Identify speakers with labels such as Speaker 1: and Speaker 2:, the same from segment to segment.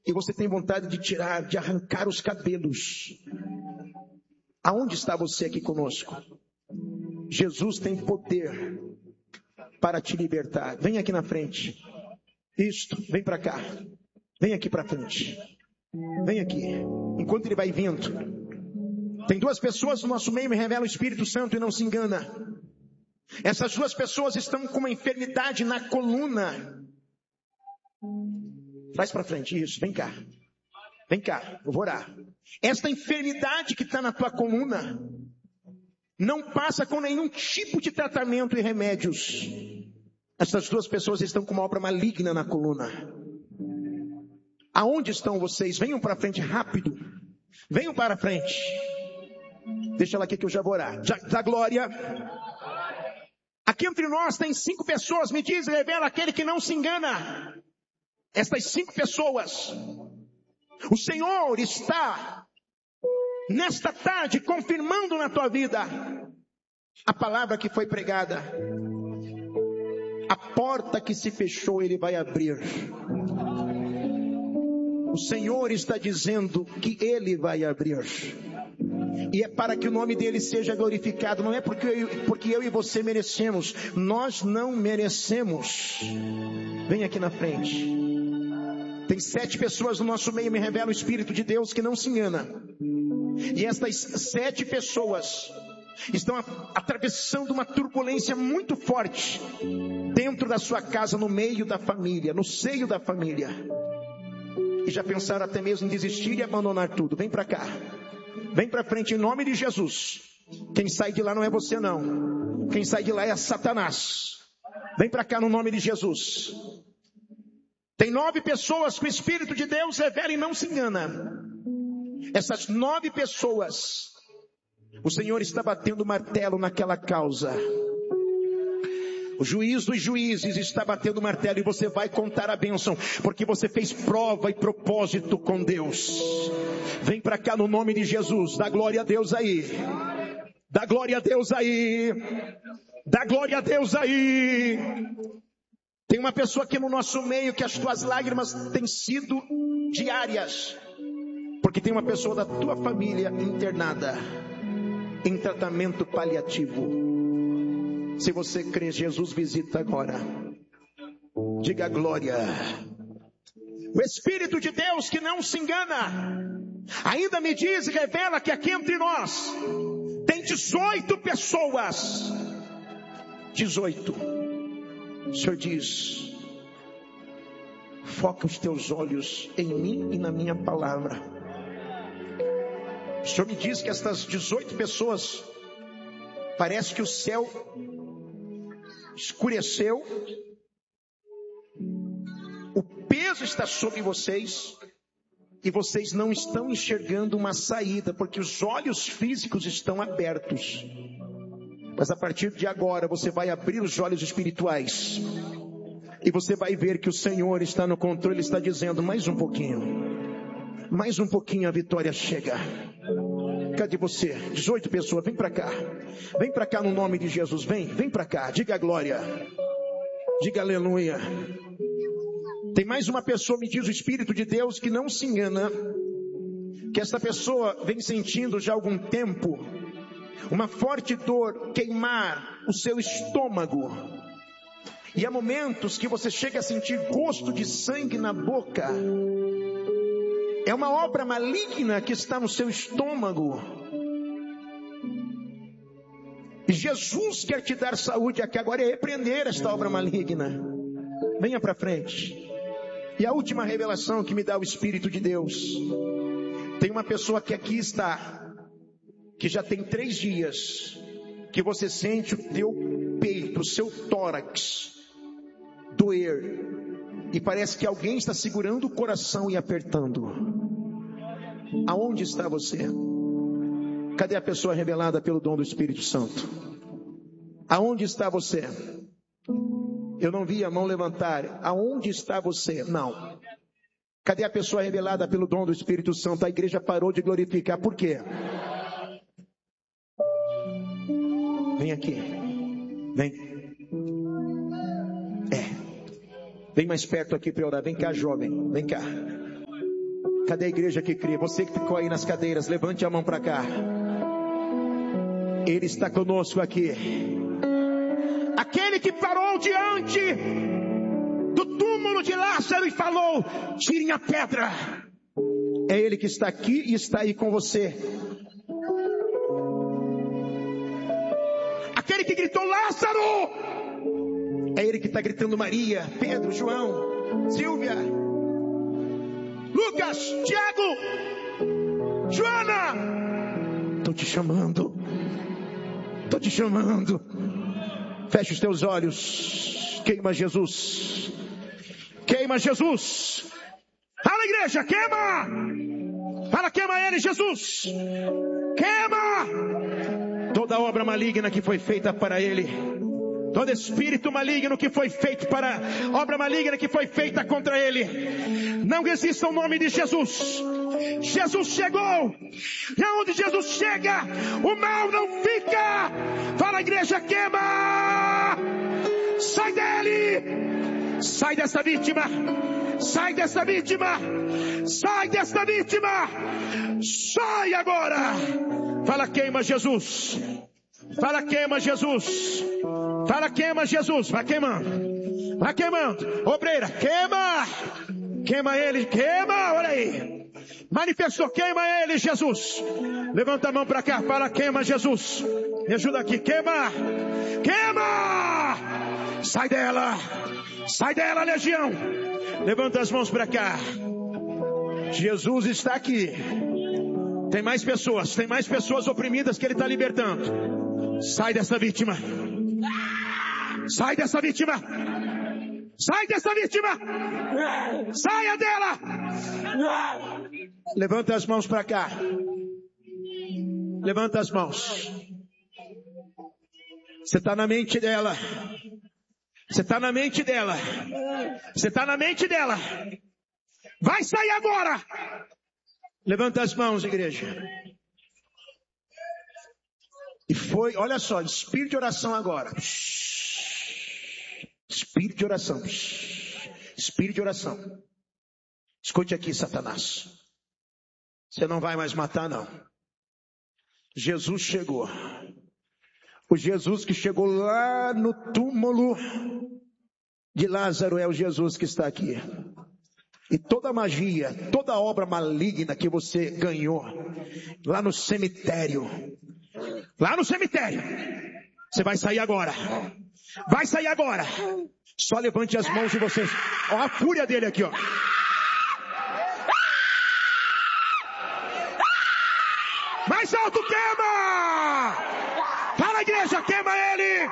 Speaker 1: e você tem vontade de tirar, de arrancar os cabelos. Aonde está você aqui conosco? Jesus tem poder para te libertar. Vem aqui na frente. Isto, vem para cá. Vem aqui para frente. Vem aqui. Enquanto ele vai vindo, tem duas pessoas no nosso meio, me revela o Espírito Santo e não se engana. Essas duas pessoas estão com uma enfermidade na coluna. Traz para frente, isso, vem cá. Vem cá, eu vou orar. Esta enfermidade que está na tua coluna não passa com nenhum tipo de tratamento e remédios. Essas duas pessoas estão com uma obra maligna na coluna. Aonde estão vocês? Venham para frente rápido. Venham para frente. Deixa ela aqui que eu já vou orar. Da glória. Aqui entre nós tem 5 pessoas. Me diz, revela aquele que não se engana. Estas 5 pessoas. O Senhor está nesta tarde confirmando na tua vida a palavra que foi pregada. A porta que se fechou, Ele vai abrir. O Senhor está dizendo que Ele vai abrir. E é para que o nome dEle seja glorificado. Não é porque eu e você merecemos. Nós não merecemos. Vem aqui na frente. Tem 7 pessoas no nosso meio, me revela o Espírito de Deus que não se engana. E estas 7 pessoas estão atravessando uma turbulência muito forte dentro da sua casa, no meio da família, no seio da família. E já pensaram até mesmo em desistir e abandonar tudo. Vem para cá. Vem para frente em nome de Jesus. Quem sai de lá não é você não. Quem sai de lá é Satanás. Vem para cá no nome de Jesus. Tem 9 pessoas que o Espírito de Deus revela e não se engana. Essas 9 pessoas, o Senhor está batendo martelo naquela causa. O juiz dos juízes está batendo martelo e você vai contar a bênção, porque você fez prova e propósito com Deus. Vem para cá no nome de Jesus, dá glória a Deus aí. Dá glória a Deus aí. Dá glória a Deus aí. Tem uma pessoa aqui no nosso meio que as tuas lágrimas têm sido diárias, porque tem uma pessoa da tua família internada em tratamento paliativo. Se você crê, Jesus visita agora. Diga glória. O Espírito de Deus que não se engana, ainda me diz e revela que aqui entre nós tem 18 pessoas. 18. O Senhor diz: foca os teus olhos em mim e na minha palavra. O Senhor me diz que estas 18 pessoas, parece que o céu escureceu, o peso está sobre vocês e vocês não estão enxergando uma saída, porque os olhos físicos estão abertos. Mas a partir de agora você vai abrir os olhos espirituais e você vai ver que o Senhor está no controle. Ele está dizendo: mais um pouquinho a vitória chega. Cadê você? 18 pessoas, vem para cá. Vem para cá no nome de Jesus. Vem para cá, diga glória. Diga aleluia. Tem mais uma pessoa, me diz o Espírito de Deus, que não se engana, que essa pessoa vem sentindo já há algum tempo uma forte dor queimar o seu estômago. E há momentos que você chega a sentir gosto de sangue na boca. É uma obra maligna que está no seu estômago. E Jesus quer te dar saúde aqui agora e repreender esta obra maligna. Venha para frente. E a última revelação que me dá o Espírito de Deus. Tem uma pessoa que aqui está, que já tem 3 dias, que você sente o teu peito, o seu tórax doer, e parece que alguém está segurando o coração e apertando. Aonde está você? Cadê a pessoa revelada pelo dom do Espírito Santo? Aonde está você? Eu não vi a mão levantar. Aonde está você? Não. Cadê a pessoa revelada pelo dom do Espírito Santo? A igreja parou de glorificar. Por quê? Vem aqui. Vem. Vem mais perto aqui para orar. Vem cá, jovem. Vem cá. Cadê a igreja que crê? Você que ficou aí nas cadeiras, levante a mão para cá. Ele está conosco aqui. Aquele que parou diante do túmulo de Lázaro e falou: tirem a pedra. É Ele que está aqui e está aí com você. Aquele que gritou: Lázaro! É Ele que está gritando: Maria, Pedro, João, Silvia, Lucas, Tiago, Joana. Estou te chamando. Estou te chamando. Feche os teus olhos. Queima Jesus. Queima Jesus. Fala, igreja, queima. Fala, queima ele, Jesus. Queima toda obra maligna que foi feita para ele. Todo espírito maligno que foi feito para obra maligna que foi feita contra ele. Não resista ao nome de Jesus. Jesus chegou. E aonde Jesus chega, o mal não fica. Fala, igreja, queima. Sai dele. Sai dessa vítima. Sai dessa vítima. Sai dessa vítima. Sai agora. Fala, queima Jesus. Fala, queima Jesus. Fala, queima Jesus. Vai queimando. Vai queimando. Obreira, queima. Queima ele, queima. Olha aí. Manifestou, queima ele, Jesus. Levanta a mão para cá. Fala, queima Jesus. Me ajuda aqui, queima. Queima. Sai dela. Sai dela, legião. Levanta as mãos para cá. Jesus está aqui. Tem mais pessoas oprimidas que Ele está libertando. Sai dessa vítima. Sai dessa vítima. Sai dessa vítima. Saia dela. Levanta as mãos para cá. Levanta as mãos. Você está na mente dela. Você está na mente dela. Você está na mente dela. Vai sair agora. Levanta as mãos, igreja. E foi, olha só, espírito de oração agora. Espírito de oração. Espírito de oração. Escute aqui, Satanás. Você não vai mais matar, não. Jesus chegou. O Jesus que chegou lá no túmulo de Lázaro é o Jesus que está aqui. E toda magia, toda obra maligna que você ganhou lá no cemitério, você vai sair agora. Vai sair agora. Só levante as mãos de vocês. Olha a fúria dele aqui, ó. Mais alto, queima! Fala, igreja, queima ele!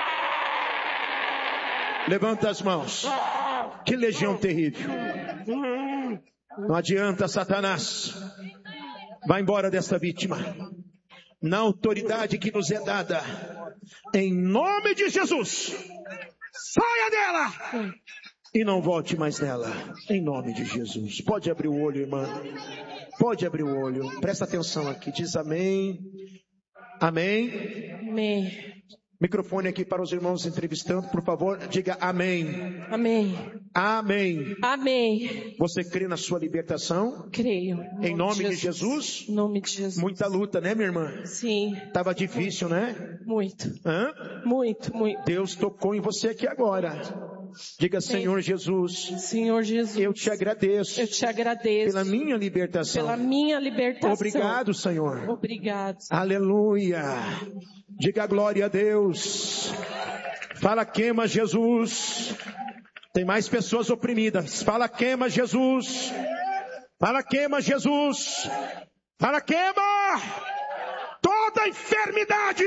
Speaker 1: Levanta as mãos. Que legião terrível. Não adianta, Satanás. Vai embora dessa vítima. Na autoridade que nos é dada. Em nome de Jesus. Saia dela. E não volte mais nela. Em nome de Jesus. Pode abrir o olho, irmã. Pode abrir o olho. Presta atenção aqui. Diz amém. Amém.
Speaker 2: Amém.
Speaker 1: Microfone aqui para os irmãos entrevistando, por favor, diga amém.
Speaker 2: Amém.
Speaker 1: Amém.
Speaker 2: Amém.
Speaker 1: Você crê na sua libertação?
Speaker 2: Creio.
Speaker 1: Em nome de Jesus?
Speaker 2: Em nome de Jesus.
Speaker 1: Muita luta, né, minha irmã?
Speaker 2: Sim.
Speaker 1: Tava difícil, né?
Speaker 2: Muito.
Speaker 1: Hã?
Speaker 2: Muito, muito.
Speaker 1: Deus tocou em você aqui agora. Diga, Senhor Jesus.
Speaker 2: Senhor Jesus.
Speaker 1: Eu te agradeço.
Speaker 2: Eu te agradeço.
Speaker 1: Pela minha libertação.
Speaker 2: Pela minha libertação.
Speaker 1: Obrigado, Senhor.
Speaker 2: Obrigado.
Speaker 1: Aleluia. Diga glória a Deus. Fala, queima Jesus. Tem mais pessoas oprimidas. Fala, queima Jesus. Fala, queima Jesus. Fala, queima. Toda enfermidade.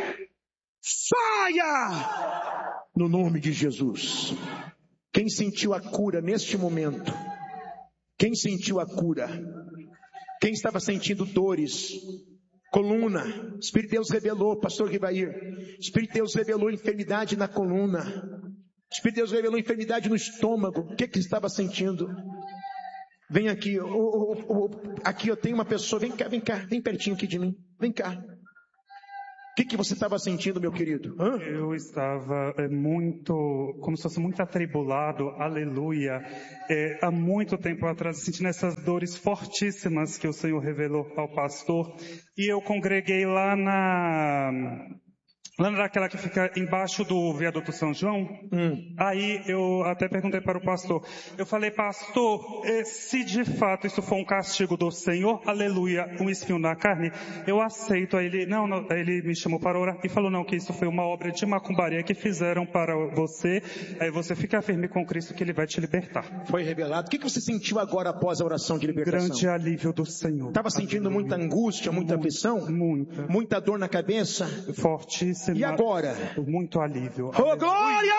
Speaker 1: Saia. No nome de Jesus. Quem sentiu a cura neste momento? Quem sentiu a cura? Quem estava sentindo dores? Coluna, Espírito de Deus revelou, pastor Rivair, Espírito de Deus revelou enfermidade na coluna, Espírito de Deus revelou enfermidade no estômago. O que estava sentindo? Vem aqui, aqui eu tenho uma pessoa, vem cá, vem pertinho aqui de mim, vem cá. O que você estava sentindo, meu querido? Hã?
Speaker 3: Eu estava como se fosse muito atribulado, aleluia, há muito tempo atrás, sentindo essas dores fortíssimas que o Senhor revelou ao pastor, e eu congreguei lá naquela que fica embaixo do viaduto São João. Aí eu até perguntei para o pastor, eu falei, pastor, se de fato isso for um castigo do Senhor, aleluia, um espinho na carne, eu aceito. Aí ele, não, aí ele me chamou para orar e falou, não, que isso foi uma obra de macumbaria que fizeram para você, aí você fica firme com Cristo que Ele vai te libertar.
Speaker 1: Foi revelado. O que você sentiu agora após a oração de libertação?
Speaker 3: Grande alívio do Senhor.
Speaker 1: Estava sentindo muita angústia, muita aflição? Muita dor na cabeça?
Speaker 3: Fortíssima.
Speaker 1: E agora?
Speaker 3: Muito alívio.
Speaker 1: Oh, glória!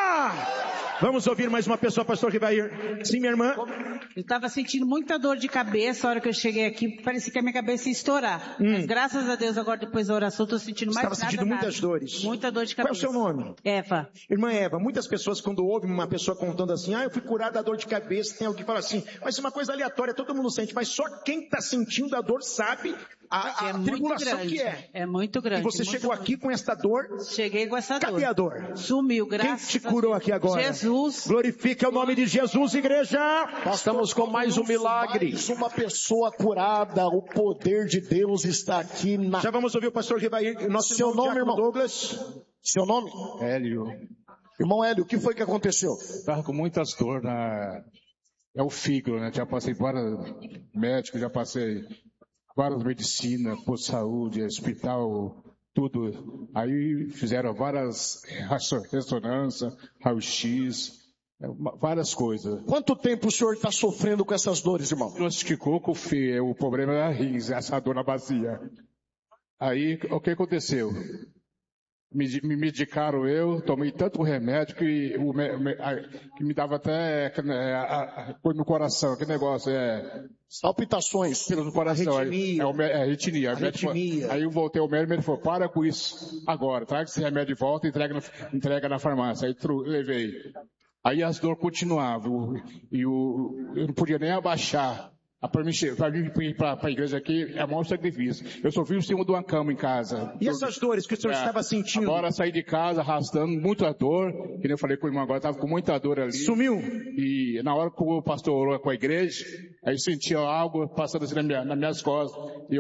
Speaker 1: Vamos ouvir mais uma pessoa, pastor Rivair. Sim, minha irmã?
Speaker 4: Eu estava sentindo muita dor de cabeça a hora que eu cheguei aqui, parecia que a minha cabeça ia estourar. Mas graças a Deus, agora depois da oração, estou sentindo mais nada.
Speaker 1: Estava sentindo muitas dores.
Speaker 4: Muita dor de cabeça.
Speaker 1: Qual é o seu nome?
Speaker 4: Eva.
Speaker 1: Irmã Eva, muitas pessoas quando ouvem uma pessoa contando assim, eu fui curada da dor de cabeça, tem alguém que fala assim, mas é uma coisa aleatória, todo mundo sente, mas só quem está sentindo a dor sabe a tribulação
Speaker 4: grande,
Speaker 1: que é.
Speaker 4: É muito grande.
Speaker 1: E você chegou aqui com esta dor?
Speaker 4: Cheguei com essa dor.
Speaker 1: Cadê a dor?
Speaker 4: Sumiu, graças
Speaker 1: Quem te curou aqui agora?
Speaker 4: Jesus.
Speaker 1: Glorifique o nome de Jesus, igreja.
Speaker 5: Estamos com mais um milagre. Mais uma pessoa curada. O poder de Deus está aqui na...
Speaker 1: Já vamos ouvir o pastor Rivair. Nosso
Speaker 5: Seu nome, irmão?
Speaker 1: Douglas.
Speaker 5: Seu nome?
Speaker 6: Hélio.
Speaker 5: Irmão Hélio, o que foi que aconteceu?
Speaker 6: Estava com muitas dores É o fígado, né? Já passei vários médicos, já passei várias medicinas, posto de saúde, hospital, tudo. Aí fizeram várias ressonâncias, raio-x, várias coisas.
Speaker 5: Quanto tempo o senhor está sofrendo com essas dores, irmão?
Speaker 6: Diagnosticou que o problema era a rins, essa dor na bacia. Aí, o que aconteceu? Me medicaram tomei tanto remédio que me dava até no coração, que negócio
Speaker 5: palpitações
Speaker 6: pelo coração.
Speaker 1: Arritmia.
Speaker 6: Arritmia. Aí eu voltei ao médico e ele falou, para com isso agora, traga esse remédio de volta e entrega na farmácia. Aí levei. Aí as dores continuavam, eu não podia nem abaixar. Para mim ir para a igreja aqui é o maior sacrifício. Eu sofri em cima de uma cama em casa.
Speaker 1: E essas dores que o senhor estava sentindo?
Speaker 6: Agora saí de casa arrastando muita dor, que nem eu falei com o irmão agora, estava com muita dor ali.
Speaker 1: Sumiu?
Speaker 6: E na hora que o pastor orou com a igreja, aí sentia algo passando assim nas minhas costas,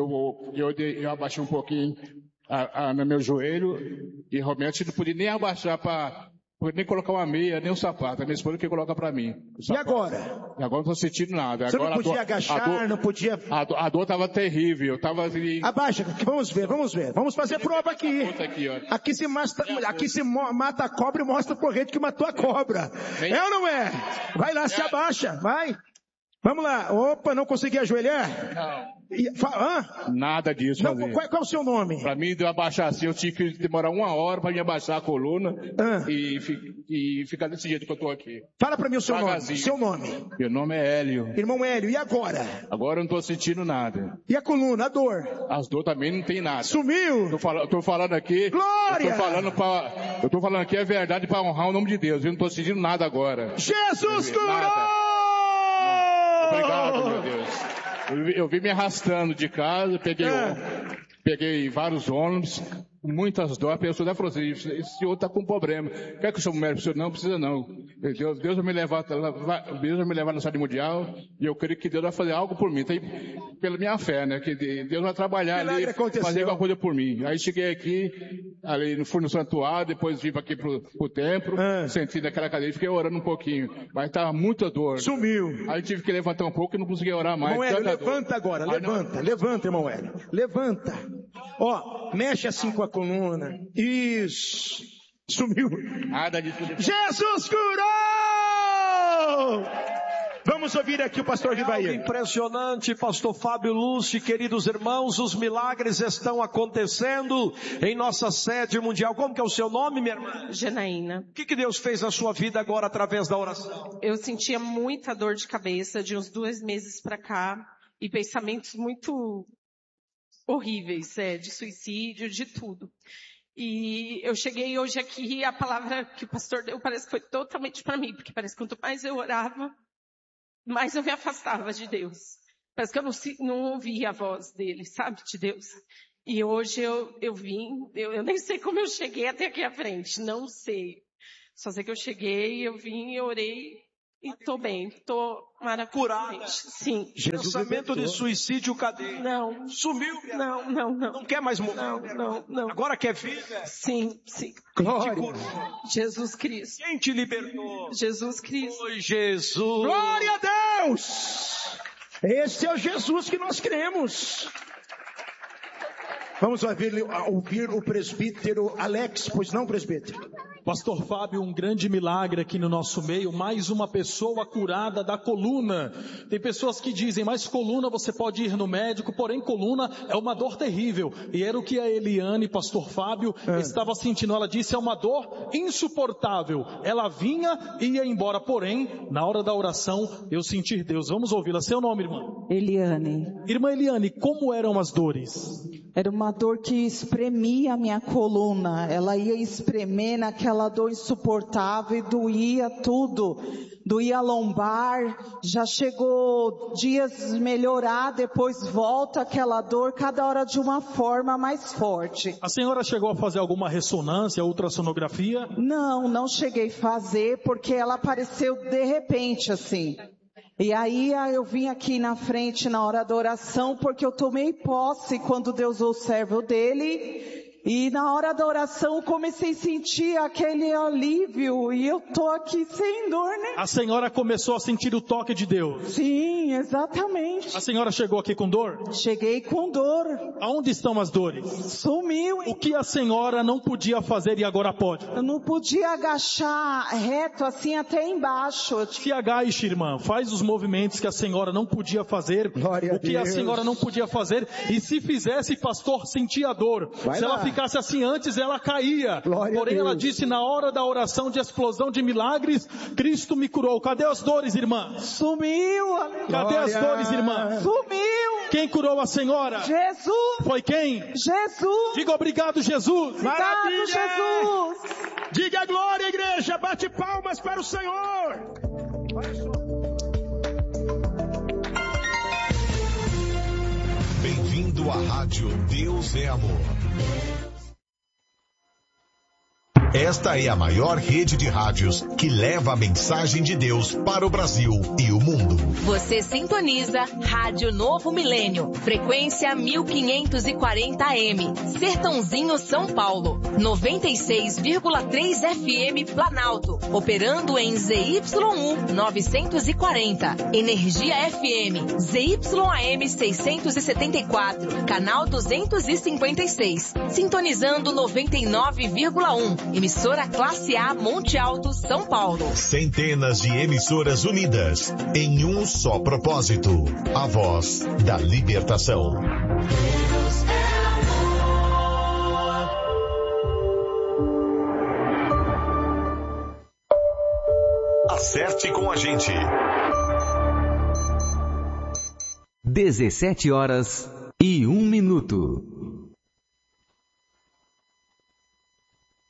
Speaker 6: eu abaixei um pouquinho no meu joelho, e realmente não podia nem abaixar nem colocar uma meia, nem um sapato. A minha esposa que coloca para mim.
Speaker 1: E agora?
Speaker 6: E agora não estou sentindo nada.
Speaker 1: Você
Speaker 6: agora
Speaker 1: não podia agachar, não podia...
Speaker 6: A dor estava terrível.
Speaker 1: Abaixa, vamos ver. Vamos fazer prova aqui. Aqui se mata a cobra e mostra o corrente que matou a cobra. É ou não é? Vai lá, se abaixa, vai. Vamos lá. Opa, não consegui ajoelhar?
Speaker 6: Não.
Speaker 1: Nada
Speaker 6: disso.
Speaker 1: Não, qual é o seu nome?
Speaker 6: Para mim, de eu abaixar assim, eu tinha que demorar 1 hora para me abaixar a coluna e ficar desse jeito que eu estou aqui.
Speaker 1: Fala para mim o seu nome. Seu nome.
Speaker 6: Meu nome é Hélio.
Speaker 1: Irmão Hélio, e agora?
Speaker 6: Agora eu não estou sentindo nada.
Speaker 1: E a coluna, a dor?
Speaker 6: As dores também não tem nada.
Speaker 1: Sumiu?
Speaker 6: Estou falando aqui.
Speaker 1: Glória!
Speaker 6: Eu estou falando aqui a verdade para honrar o nome de Deus. Eu não estou sentindo nada agora.
Speaker 1: Jesus curou!
Speaker 6: Obrigado, meu Deus. Eu vim me arrastando de casa, peguei vários ônibus, muitas dores. A pessoa até falou assim, esse senhor está com problema. Quer que eu chame o médico? Não precisa não. Deus vai me levar na cidade mundial e eu creio que Deus vai fazer algo por mim. Então, pela minha fé, né? Que Deus vai trabalhar ali, fazer alguma coisa por mim. Aí cheguei aqui, fui no santuário, depois vim aqui pro templo, senti naquela cadeira e fiquei orando um pouquinho. Mas estava muita dor.
Speaker 1: Sumiu.
Speaker 6: Aí tive que levantar um pouco e não conseguia orar mais.
Speaker 1: Irmão Hélio, levanta agora, levanta, irmão Hélio. Levanta. Mexe assim com a coluna. Isso. Sumiu.
Speaker 6: Nada disso.
Speaker 1: Jesus curou! Vamos ouvir aqui o pastor Rivair.
Speaker 7: Impressionante, pastor Fábio Lúcio, queridos irmãos, os milagres estão acontecendo em nossa sede mundial. Como que é o seu nome, minha irmã?
Speaker 2: Janaína.
Speaker 7: O que Deus fez na sua vida agora através da oração?
Speaker 2: Eu sentia muita dor de cabeça de uns 2 meses para cá e pensamentos muito horríveis, de suicídio, de tudo. E eu cheguei hoje aqui e a palavra que o pastor deu parece que foi totalmente para mim, porque parece que quanto mais eu orava, mais eu me afastava de Deus. Parece que eu não ouvia a voz dele, sabe, de Deus. E hoje eu vim, eu nem sei como eu cheguei até aqui à frente, não sei. Só sei que eu cheguei, eu vim, eu orei e tô bem, tô maravilhosa.
Speaker 7: Curada.
Speaker 2: Sim.
Speaker 7: Pensamento de suicídio, cadê?
Speaker 2: Não.
Speaker 7: Sumiu?
Speaker 2: Não.
Speaker 7: Não quer mais morrer?
Speaker 2: Não.
Speaker 7: Agora quer vida?
Speaker 2: Sim.
Speaker 1: Glória.
Speaker 2: Jesus Cristo.
Speaker 7: Quem te libertou?
Speaker 2: Jesus Cristo.
Speaker 7: Foi Jesus.
Speaker 1: Glória a Deus! Esse é o Jesus que nós cremos. Vamos ouvir o presbítero Alex, pois não, presbítero?
Speaker 8: Pastor Fábio, um grande milagre aqui no nosso meio, mais uma pessoa curada da coluna. Tem pessoas que dizem, mas coluna você pode ir no médico, porém coluna é uma dor terrível. E era o que a Eliane, Pastor Fábio, estava sentindo. Ela disse, é uma dor insuportável. Ela vinha e ia embora, porém, na hora da oração, eu senti Deus. Vamos ouvi-la. Seu nome, irmã?
Speaker 9: Eliane.
Speaker 8: Irmã Eliane, como eram as dores?
Speaker 9: Era uma dor que espremia a minha coluna. Ela ia espremer naquela dor insuportável e doía tudo. Doía a lombar. Já chegou dias melhorar, depois volta aquela dor, cada hora de uma forma mais forte.
Speaker 8: A senhora chegou a fazer alguma ressonância, ultrassonografia?
Speaker 9: Não cheguei a fazer, porque ela apareceu de repente assim. E aí eu vim aqui na frente na hora da oração, porque eu tomei posse quando Deus usou o servo dele. E na hora da oração eu comecei a sentir aquele alívio e eu tô aqui sem dor, né?
Speaker 8: A senhora começou a sentir o toque de Deus?
Speaker 9: Sim, exatamente.
Speaker 8: A senhora chegou aqui com dor?
Speaker 9: Cheguei com dor.
Speaker 8: Aonde estão as dores?
Speaker 9: Sumiu.
Speaker 8: O que a senhora não podia fazer e agora pode?
Speaker 9: Eu não podia agachar reto assim até embaixo.
Speaker 8: Se agache, irmã, faz os movimentos que a senhora não podia fazer.
Speaker 1: Glória
Speaker 8: o que a senhora não podia fazer. E se fizesse, pastor, sentia dor.
Speaker 1: Vai
Speaker 8: se
Speaker 1: lá.
Speaker 8: ela ficasse assim antes, ela caía.
Speaker 1: Glória
Speaker 8: Porém, ela disse, na hora da oração de explosão de milagres, Cristo me curou. Cadê as dores, irmã?
Speaker 9: Sumiu.
Speaker 8: Cadê as dores, irmã?
Speaker 9: Sumiu.
Speaker 8: Quem curou a senhora?
Speaker 9: Jesus.
Speaker 8: Foi quem?
Speaker 9: Jesus.
Speaker 8: Diga obrigado, Jesus.
Speaker 9: Obrigado, Jesus.
Speaker 1: Diga glória, igreja. Bate palmas para o Senhor. Olha só.
Speaker 10: Bem-vindo à rádio Deus é Amor. Esta é a maior rede de rádios que leva a mensagem de Deus para o Brasil e o mundo.
Speaker 11: Você sintoniza Rádio Novo Milênio, frequência 1540 AM, Sertãozinho, São Paulo, 96,3 FM Planalto, operando em ZYU 940, Energia FM, ZYAM 674, canal 256, sintonizando 99,1. Emissora Classe A Monte Alto, São Paulo.
Speaker 10: Centenas de emissoras unidas em um só propósito. A voz da libertação. Deus é amor. Acerte com a gente.
Speaker 12: 17h01.